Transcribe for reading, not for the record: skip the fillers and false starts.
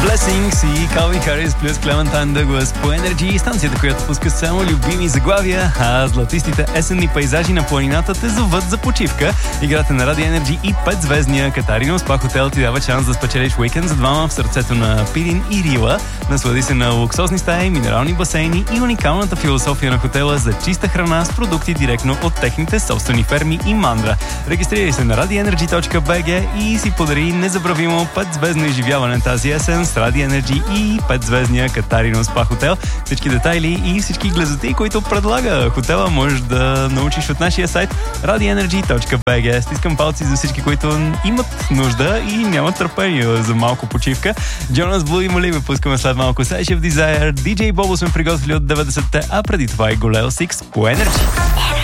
Blessings и Calvin Harris плюс Clementine Douglas по Energy, станцията, която пуска само любими заглавия, а златистите есенни пейзажи на планината те зоват за почивка. Играта на Radio Energy и 5-звездния Катарино Спа хотел ти дава шанс да спечелиш уикенд за двама в сърцето на Пирин и Рила. Наслади се на луксозни стаи, минерални басейни и уникалната философия на хотела за чиста храна с продукти директно от техните собствени ферми и мандра. Регистрирай се на radioenergy.bg и си подари незабравимо 5-звездно изживяване тази есен с Radio Energy и 5-звездния Катарино Спа хотел. Всички детайли и всички глезоти, които предлага хотела, можеш да научиш от нашия сайт radioenergy.bg. Стискам палци за всички, които имат нужда и нямат търпение за малко почивка. Джонас Блу и Моливе пускаме след малко Session of Desire. DJ Бобо сме приготвили от 90-те, а преди това и Голео Сикс по Energy.